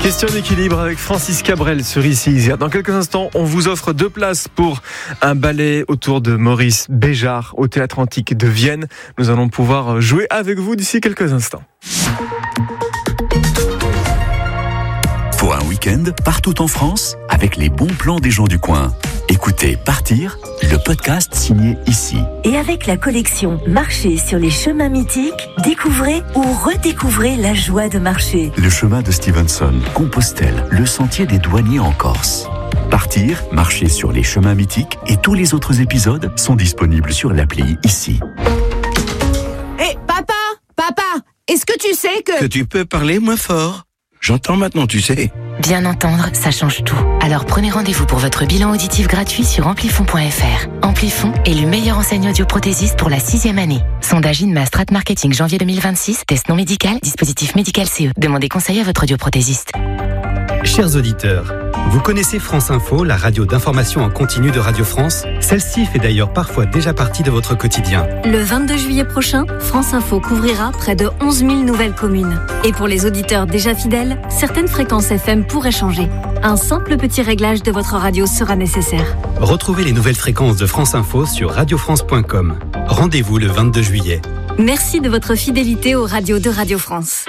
Question d'équilibre avec Francis Cabrel sur Ici. Dans quelques instants, on vous offre 2 places pour un ballet autour de Maurice Béjart au Théâtre Antique de Vienne. Nous allons pouvoir jouer avec vous d'ici quelques instants. Pour un week-end partout en France, avec les bons plans des gens du coin. Écoutez Partir, le podcast signé Ici. Et avec la collection Marcher sur les chemins mythiques, découvrez ou redécouvrez la joie de marcher. Le chemin de Stevenson, Compostelle, le sentier des douaniers en Corse. Partir, marcher sur les chemins mythiques et tous les autres épisodes sont disponibles sur l'appli Ici. Hé, papa, est-ce que tu sais que tu peux parler moins fort? J'entends maintenant, tu sais. Bien entendre, ça change tout. Alors prenez rendez-vous pour votre bilan auditif gratuit sur amplifon.fr. Amplifon, élu meilleur enseigne audioprothésiste pour la 6e année. Sondage INMA Strat Marketing janvier 2026, test non médical, dispositif médical CE. Demandez conseil à votre audioprothésiste. Chers auditeurs, vous connaissez France Info, la radio d'information en continu de Radio France? Celle-ci fait d'ailleurs parfois déjà partie de votre quotidien. Le 22 juillet prochain, France Info couvrira près de 11 000 nouvelles communes. Et pour les auditeurs déjà fidèles, certaines fréquences FM pourraient changer. Un simple petit réglage de votre radio sera nécessaire. Retrouvez les nouvelles fréquences de France Info sur radiofrance.com. Rendez-vous le 22 juillet. Merci de votre fidélité aux radios de Radio France.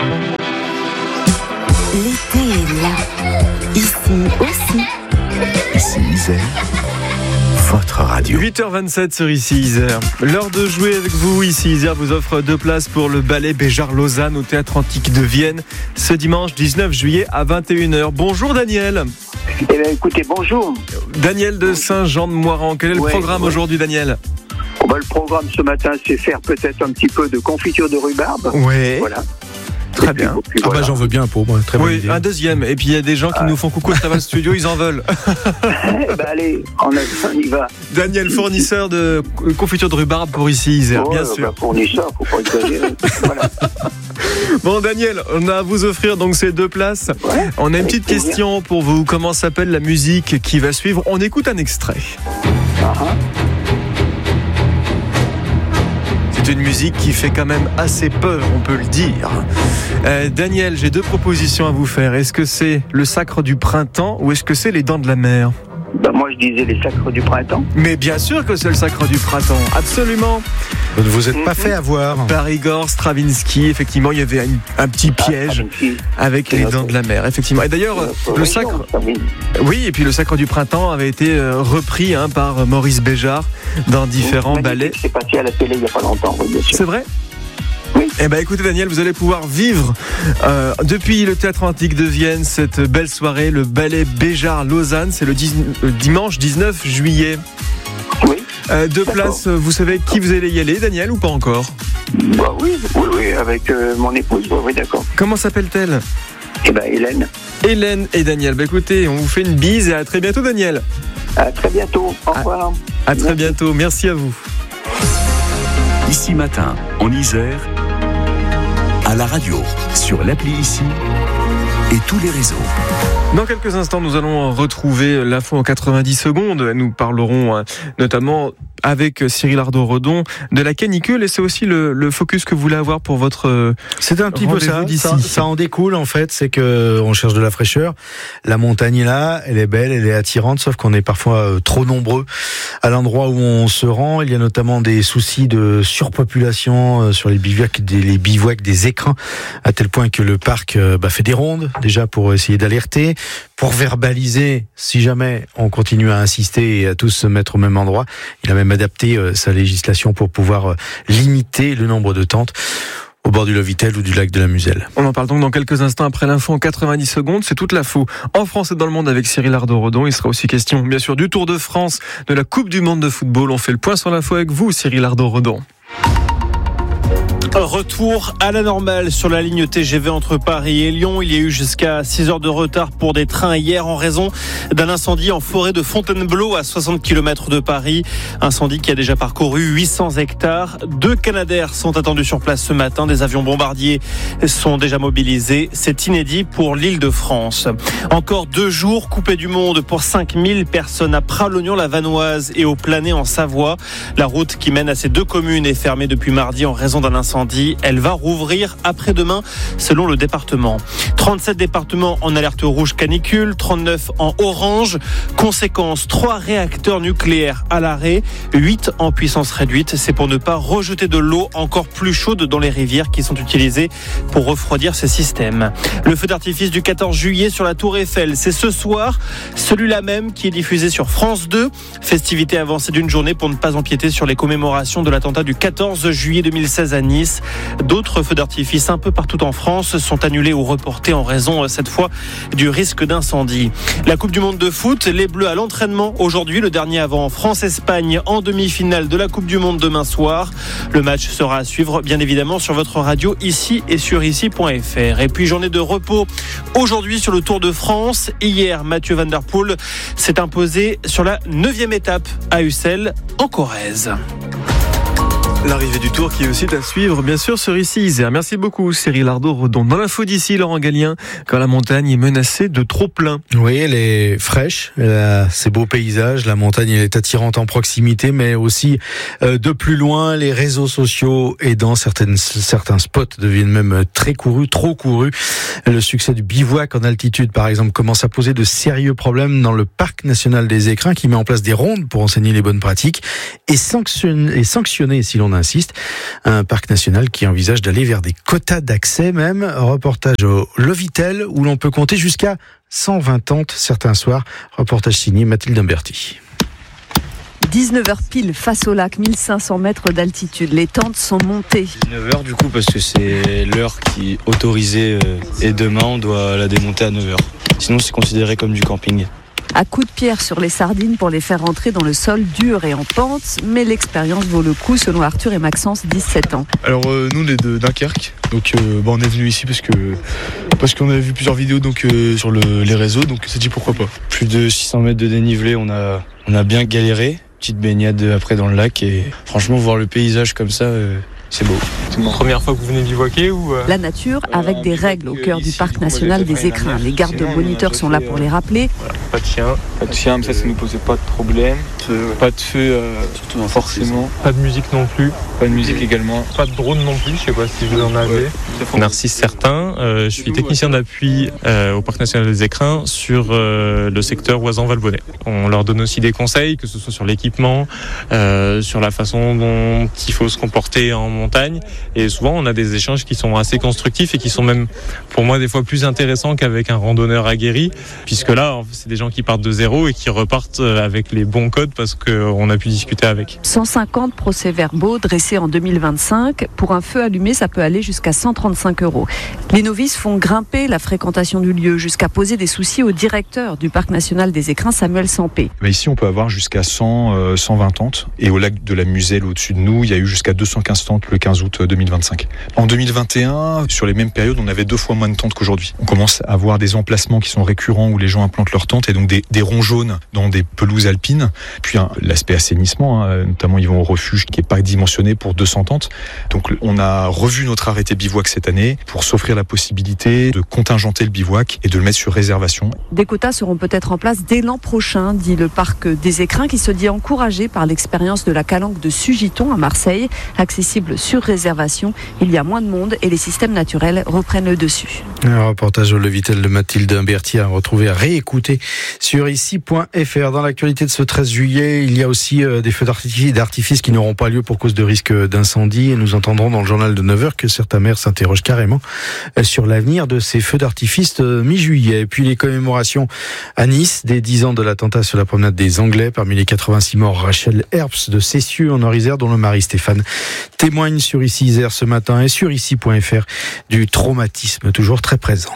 L'été est là. Ici aussi. Ici Isère, votre radio. 8h27 sur Ici Isère. L'heure de jouer avec vous. Ici Isère vous offre 2 places pour le ballet Béjart-Lausanne au Théâtre Antique de Vienne ce dimanche 19 juillet à 21h. Bonjour Daniel. Eh bien écoutez, bonjour. Daniel de Saint-Jean-de-Moiran. Quel est le programme aujourd'hui, Daniel? Le programme ce matin, c'est faire peut-être un petit peu de confiture de rhubarbe. Ouais. Voilà. Très bien. J'en veux bien un pot, moi. Très bonne idée. Un deuxième. Et puis il y a des gens qui nous font coucou à travers le studio, ils en veulent. Allez, on y va. Daniel, fournisseur de confiture de rhubarbe pour Ici Isère, bien sûr. Fournisseur, faut pas exagérer. Voilà. Bon Daniel, on a à vous offrir donc ces 2 places. Ouais, on a une petite question pour vous. Comment s'appelle la musique qui va suivre? On écoute un extrait. C'est une musique qui fait quand même assez peur, on peut le dire. Daniel, j'ai 2 propositions à vous faire. Est-ce que c'est le Sacre du Printemps ou est-ce que c'est les Dents de la Mer? Moi je disais les Sacres du Printemps. Mais bien sûr que c'est le Sacre du Printemps, absolument. Vous ne vous êtes pas fait avoir. Par Igor Stravinsky, effectivement, il y avait un petit piège avec les Dents de la Mer, effectivement. Et d'ailleurs, le Sacre... Oui, et puis le Sacre du Printemps avait été repris par Maurice Béjart dans différents ballets. C'est passé à la télé il n'y a pas longtemps, bien sûr. C'est vrai ? Oui. Eh bien écoutez Daniel, vous allez pouvoir vivre depuis le Théâtre Antique de Vienne cette belle soirée, le ballet Béjart-Lausanne, c'est le dimanche 19 juillet. Oui. 2 places, vous savez qui vous allez y aller, Daniel, ou pas encore? Oui, avec mon épouse, oui, d'accord. Comment s'appelle-t-elle? Hélène. Hélène et Daniel. Écoutez, on vous fait une bise et à très bientôt, Daniel. À très bientôt, au revoir. À très bientôt, merci à vous. Ici Matin, en Isère, à la radio, sur l'appli Ici et tous les réseaux. Dans quelques instants, nous allons retrouver l'info en 90 secondes. Nous parlerons notamment avec Cyril Ardo-Redon de la canicule et c'est aussi le focus que vous voulez avoir pour votre c'est un petit peu ça en découle en fait, c'est que on cherche de la fraîcheur. La montagne est là, elle est belle, elle est attirante, sauf qu'on est parfois trop nombreux à l'endroit où on se rend. Il y a notamment des soucis de surpopulation sur les bivouacs des écrins, à tel point que le parc fait des rondes déjà pour essayer d'alerter, pour verbaliser si jamais on continue à insister et à tous se mettre au même endroit. Il a même adapté sa législation pour pouvoir limiter le nombre de tentes au bord du Lovitel ou du lac de la Muselle. On en parle donc dans quelques instants après l'info en 90 secondes. C'est toute l'info en France et dans le monde avec Cyril Ardo-Redon. Il sera aussi question, bien sûr, du Tour de France, de la Coupe du Monde de football. On fait le point sur l'info avec vous, Cyril Ardo-Redon. Retour à la normale sur la ligne TGV entre Paris et Lyon. Il y a eu jusqu'à 6 heures de retard pour des trains hier en raison d'un incendie en forêt de Fontainebleau à 60 km de Paris. Incendie qui a déjà parcouru 800 hectares. 2 Canadair sont attendus sur place ce matin. Des avions bombardiers sont déjà mobilisés. C'est inédit pour l'Île-de-France. Encore 2 jours coupés du monde pour 5000 personnes à Pralognon-la-Vanoise et au Planay en Savoie. La route qui mène à ces 2 communes est fermée depuis mardi en raison d'un incendie d'incendie. Elle va rouvrir après-demain, selon le département. 37 départements en alerte rouge canicule, 39 en orange. Conséquence, 3 réacteurs nucléaires à l'arrêt, 8 en puissance réduite. C'est pour ne pas rejeter de l'eau encore plus chaude dans les rivières qui sont utilisées pour refroidir ces systèmes. Le feu d'artifice du 14 juillet sur la Tour Eiffel, c'est ce soir, celui-là même qui est diffusé sur France 2. Festivité avancée d'une journée pour ne pas empiéter sur les commémorations de l'attentat du 14 juillet 2016 à Nice. D'autres feux d'artifice un peu partout en France sont annulés ou reportés en raison, cette fois, du risque d'incendie. La Coupe du Monde de foot, les Bleus à l'entraînement aujourd'hui, le dernier avant France-Espagne en demi-finale de la Coupe du Monde demain soir. Le match sera à suivre, bien évidemment, sur votre radio ici et sur ici.fr. Et puis, journée de repos aujourd'hui sur le Tour de France. Hier, Mathieu Van Der Poel s'est imposé sur la 9e étape à Ussel, en Corrèze. L'arrivée du Tour qui est aussi à suivre, bien sûr, sur ici Isère. Merci beaucoup, Cyril Ardo-Redon. Dans l'info d'ici, Laurent Gallien, quand la montagne est menacée de trop-plein. Oui, elle est fraîche, elle a ces beaux paysages, la montagne elle est attirante en proximité, mais aussi de plus loin, les réseaux sociaux et dans certains spots deviennent même très courus, trop courus. Le succès du bivouac en altitude, par exemple, commence à poser de sérieux problèmes dans le parc national des Écrins, qui met en place des rondes pour enseigner les bonnes pratiques et sanctionner, si l'on insiste, un parc national qui envisage d'aller vers des quotas d'accès même. Reportage au Lovitel où l'on peut compter jusqu'à 120 tentes certains soirs. Reportage signé Mathilde Imberti. 19h pile face au lac, 1500 mètres d'altitude. Les tentes sont montées. 19h du coup parce que c'est l'heure qui est autorisée et demain on doit la démonter à 9h. Sinon c'est considéré comme du camping. À coups de pierre sur les sardines pour les faire rentrer dans le sol dur et en pente, mais l'expérience vaut le coup selon Arthur et Maxence, 17 ans. Alors nous on est de Dunkerque, donc on est venu ici parce qu'on a vu plusieurs vidéos sur les réseaux, donc c'est dit pourquoi pas. Plus de 600 mètres de dénivelé, on a bien galéré, petite baignade après dans le lac et franchement voir le paysage comme ça, c'est beau. C'est la première fois que vous venez bivouaquer ou La nature avec des règles au cœur du parc national des Écrins. Les gardes moniteurs sont là pour les rappeler. Voilà, pas de chien, mais ça ne nous posait pas de problème. Pas de feu, forcément. Pas de musique non plus. Pas de musique également. Pas de drone non plus, je ne sais pas si vous en avez. Narcisse Certain, je suis technicien d'appui au parc national des Écrins sur le secteur Oisan-Valbonnet. On leur donne aussi des conseils, que ce soit sur l'équipement, sur la façon dont il faut se comporter en montagne, et souvent on a des échanges qui sont assez constructifs et qui sont même pour moi des fois plus intéressants qu'avec un randonneur aguerri, puisque là c'est des gens qui partent de zéro et qui repartent avec les bons codes parce qu'on a pu discuter avec. 150 procès-verbaux dressés en 2025. Pour un feu allumé, ça peut aller jusqu'à 135 €. Les novices font grimper la fréquentation du lieu jusqu'à poser des soucis au directeur du parc national des Écrins, Samuel Sampé. Mais ici on peut avoir jusqu'à 120 tentes, et au lac de la Muselle au-dessus de nous il y a eu jusqu'à 215 tentes le 15 août 2025. En 2021, sur les mêmes périodes, on avait 2 fois moins de tentes qu'aujourd'hui. On commence à avoir des emplacements qui sont récurrents où les gens implantent leurs tentes, et donc des ronds jaunes dans des pelouses alpines. Puis l'aspect assainissement, notamment ils vont au refuge qui n'est pas dimensionné pour 200 tentes. Donc on a revu notre arrêté bivouac cette année pour s'offrir la possibilité de contingenter le bivouac et de le mettre sur réservation. Des quotas seront peut-être en place dès l'an prochain, dit le parc des Écrins, qui se dit encouragé par l'expérience de la calanque de Sugiton à Marseille, accessible sur réservation. Il y a moins de monde et les systèmes naturels reprennent le dessus. Un reportage au Levitel de Mathilde Imberti à retrouver, à réécouter sur ici.fr. Dans l'actualité de ce 13 juillet, il y a aussi des feux d'artifice qui n'auront pas lieu pour cause de risque d'incendie, et nous entendrons dans le journal de 9h que certains maires s'interrogent carrément sur l'avenir de ces feux d'artifice mi-juillet. Et puis les commémorations à Nice des 10 ans de l'attentat sur la promenade des Anglais. Parmi les 86 morts, Rachel Herbst de Cessieux en Nord-Isère, dont le mari Stéphane témoigne sur ici Isère ce matin, et sur ici.fr du traumatisme toujours très présent.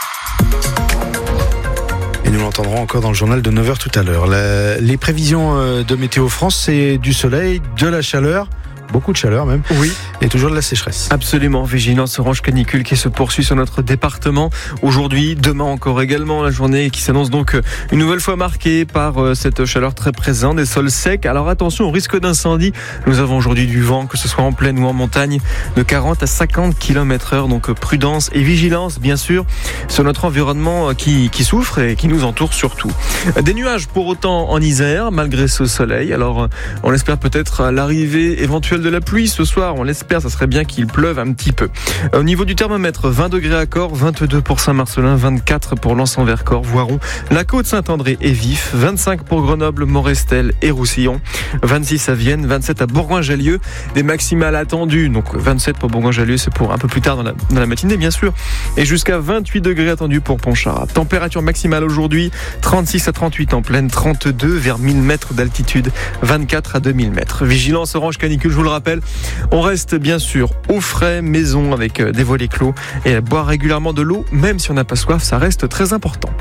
Et nous l'entendrons encore dans le journal de 9h tout à l'heure. Les prévisions de Météo France, c'est du soleil, de la chaleur, beaucoup de chaleur même, oui, et toujours de la sécheresse. Absolument, vigilance orange canicule qui se poursuit sur notre département. Aujourd'hui, demain encore également, la journée qui s'annonce donc une nouvelle fois marquée par cette chaleur très présente, des sols secs. Alors attention au risque d'incendie. Nous avons aujourd'hui du vent, que ce soit en plaine ou en montagne, de 40 à 50 km/h. Donc prudence et vigilance, bien sûr, sur notre environnement qui souffre et qui nous entoure surtout. Des nuages pour autant en Isère, malgré ce soleil. Alors on espère peut-être l'arrivée éventuelle de la pluie ce soir, on l'espère, ça serait bien qu'il pleuve un petit peu. Au niveau du thermomètre, 20 degrés à Corps, 22 pour Saint-Marcelin, 24 pour Lens-en-Vercors, Voiron, la Côte-Saint-André et Vif, 25 pour Grenoble, Morestel et Roussillon, 26 à Vienne, 27 à Bourgoin-Jallieu, des maximales attendues, donc 27 pour Bourgoin-Jallieu, c'est pour un peu plus tard dans la matinée bien sûr, et jusqu'à 28 degrés attendus pour Pontcharrat. Température maximale aujourd'hui, 36 à 38 en pleine, 32 vers 1000 mètres d'altitude, 24 à 2000 mètres. Vigilance orange canicule, je vous le rappelle, on reste bien sûr au frais, maison avec des volets clos et à boire régulièrement de l'eau, même si on n'a pas soif, ça reste très important.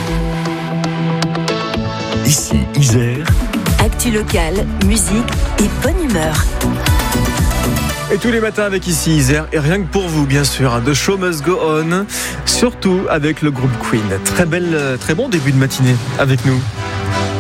Ici, Isère. Actu locale, musique et bonne humeur. Et tous les matins avec ici Isère, et rien que pour vous bien sûr, The Show Must Go On, surtout avec le groupe Queen. Très bon début de matinée avec nous.